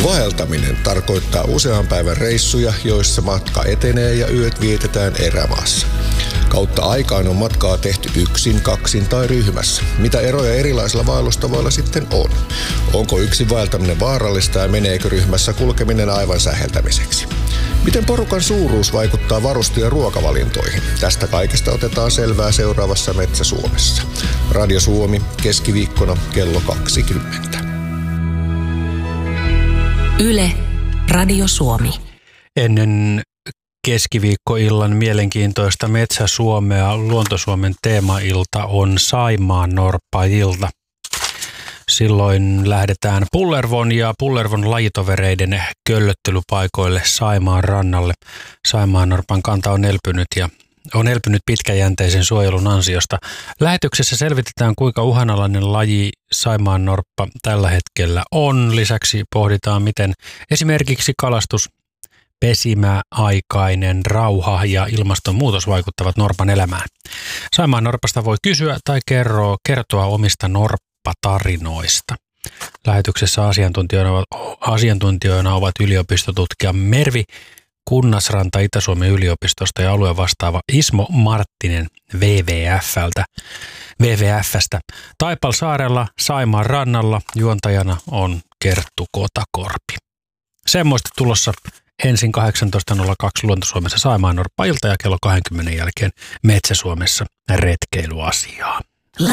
Vaeltaminen tarkoittaa usean päivän reissuja, joissa matka etenee ja yöt vietetään erämaassa. Kautta aikaan on matkaa tehty yksin, kaksin tai ryhmässä. Mitä eroja erilaisilla vaellustavoilla sitten on? Onko yksin vaeltaminen vaarallista ja meneekö ryhmässä kulkeminen aivan säheltämiseksi? Miten porukan suuruus vaikuttaa varuste- ja ruokavalintoihin? Tästä kaikesta otetaan selvää seuraavassa Metsä Suomessa. Radio Suomi keskiviikkona kello 20. Yle, Radio Suomi. Ennen keskiviikkoillan mielenkiintoista Metsä Suomea Luontosuomen teemailta on Saimaan norppailta. Silloin lähdetään Pullervon ja Pullervon lajitovereiden köllöttelypaikoille Saimaan rannalle. Saimaan norpan kanta on elpynyt pitkäjänteisen suojelun ansiosta. Lähetyksessä selvitetään, kuinka uhanalainen laji Saimaan norppa tällä hetkellä on. Lisäksi pohditaan, miten esimerkiksi kalastus, pesimäaikainen rauha ja ilmastonmuutos vaikuttavat norpan elämään. Saimaan norpasta voi kysyä tai kertoa omista norppatarinoista. Lähetyksessä asiantuntijoina ovat yliopistotutkija Mervi Kunnasranta Itä-Suomen yliopistosta ja alueen vastaava Ismo Marttinen WWF:stä. Taipalsaarella Saimaan rannalla juontajana on Kerttu Kotakorpi. Semmoista tulossa ensin 18.02 Luontosuomessa Saimaan norppailta ja kello 20 jälkeen Metsä Suomessa retkeilyasiaa.